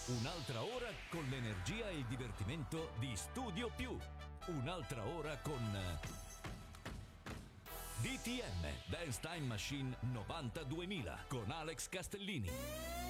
Un'altra ora con l'energia e il divertimento di Studio Più. Un'altra ora con DTM Dance Time Machine 92.000 con Alex Castellini.